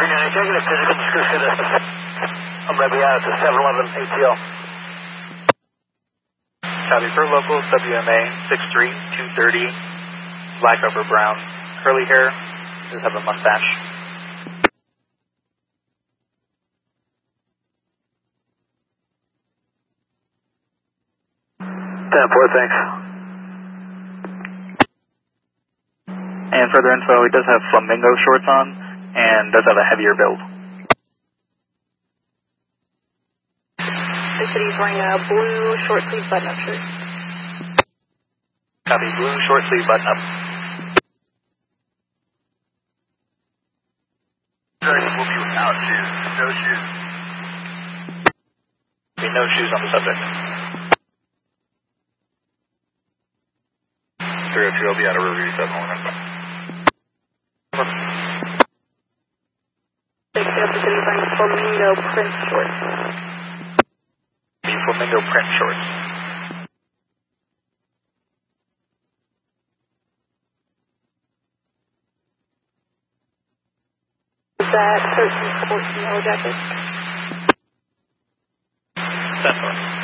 Executive physical description. I'm going to be out at the 711 ATL. Copy for local WMA 63230, black over brown, curly hair, does have a mustache. 10-4, thanks. And further info, he does have flamingo shorts on and does have a heavier build. They said he's wearing a blue short sleeve button up shirt. Copy, blue short sleeve button up. Will be without shoes, no shoes. No shoes on the subject. 302 will be out of review 711. They said he's wearing flamingo print shorts. Flamingo print shorts. Is that 1314 yellow jacket? That's one.